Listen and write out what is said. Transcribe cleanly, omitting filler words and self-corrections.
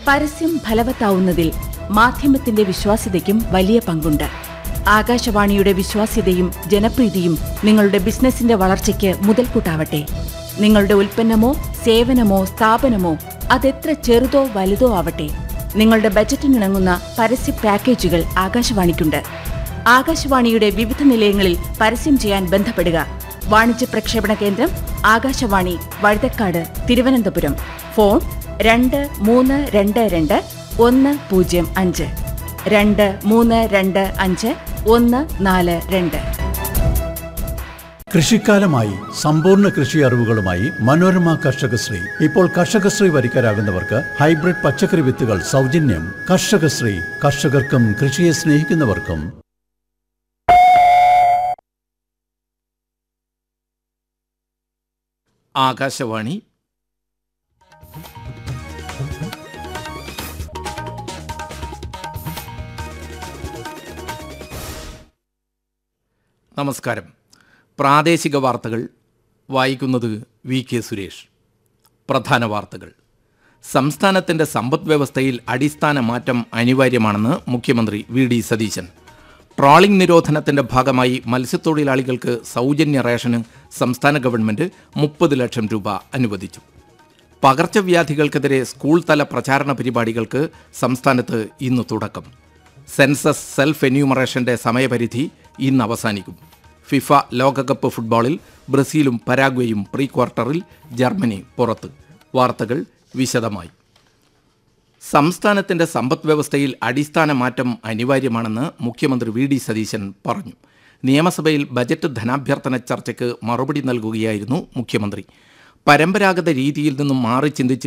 പരസ്യം ഫലവത്താവുന്നതിൽ മാധ്യമത്തിന്റെ വിശ്വാസ്യതയ്ക്കും വലിയ പങ്കുണ്ട്. ആകാശവാണിയുടെ വിശ്വാസ്യതയും ജനപ്രീതിയും നിങ്ങളുടെ ബിസിനസിന്റെ വളർച്ചയ്ക്ക് മുതൽക്കൂട്ടാവട്ടെ. നിങ്ങളുടെ ഉൽപ്പന്നമോ സേവനമോ സ്ഥാപനമോ അതെത്ര ചെറുതോ വലുതോ ആവട്ടെ, നിങ്ങളുടെ ബജറ്റിനിണങ്ങുന്ന പരസ്യ പാക്കേജുകൾ ആകാശവാണിക്കുണ്ട്. ആകാശവാണിയുടെ വിവിധ നിലയങ്ങളിൽ പരസ്യം ചെയ്യാൻ ബന്ധപ്പെടുക. വാണിജ്യ പ്രക്ഷേപണ കേന്ദ്രം ആകാശവാണി, വഴുതക്കാട്, തിരുവനന്തപുരം. ഫോൺ 2322 105 2325 142. കൃഷിക്കാലമായി സമ്പൂർണ്ണ കൃഷി അറിവുകളുമായി മനോരമ കർഷകശ്രീ. ഇപ്പോൾ കർഷകശ്രീ വരിക്കാരാകുന്നവർക്ക് ഹൈബ്രിഡ് പച്ചക്കറി വിത്തുകൾ സൗജന്യം. കർഷകശ്രീ, കർഷകർക്കും കൃഷിയെ സ്നേഹിക്കുന്നവർക്കും. ആകാശവാണി. നമസ്കാരം. പ്രാദേശിക വാർത്തകൾ വായിക്കുന്നത് വി കെ സുരേഷ്. പ്രധാന വാർത്തകൾ. സംസ്ഥാനത്തിൻ്റെ സമ്പദ് വ്യവസ്ഥയിൽ അടിസ്ഥാന മാറ്റം അനിവാര്യമാണെന്ന് മുഖ്യമന്ത്രി വി ഡി സതീശൻ. ട്രോളിംഗ് നിരോധനത്തിൻ്റെ ഭാഗമായി മത്സ്യത്തൊഴിലാളികൾക്ക് സൗജന്യ റേഷന് സംസ്ഥാന ഗവൺമെൻറ് 30 ലക്ഷം രൂപ അനുവദിച്ചു. പകർച്ചവ്യാധികൾക്കെതിരെ സ്കൂൾ തല പ്രചാരണ പരിപാടികൾക്ക് സംസ്ഥാനത്ത് ഇന്ന് തുടക്കം. സെൻസസ് സെൽഫ് എന്യൂമറേഷൻ്റെ സമയപരിധി ഇന്ന് അവസാനിക്കും. ഫിഫ ലോകകപ്പ് ഫുട്ബോളിൽ ബ്രസീലും പരാഗ്വേയും പ്രീ ക്വാർട്ടറിൽ, ജർമ്മനി പുറത്ത്. വാർത്തകൾ വിശദമായി. സംസ്ഥാനത്തിൻ്റെ സമ്പദ് വ്യവസ്ഥയിൽ അടിസ്ഥാന മാറ്റം അനിവാര്യമാണെന്ന് മുഖ്യമന്ത്രി വി ഡി സതീശൻ പറഞ്ഞു. നിയമസഭയിൽ ബജറ്റ് ധനാഭ്യർത്ഥന ചർച്ചയ്ക്ക് മറുപടി നൽകുകയായിരുന്നു മുഖ്യമന്ത്രി. പരമ്പരാഗത രീതിയിൽ നിന്നും മാറി ചിന്തിച്ച്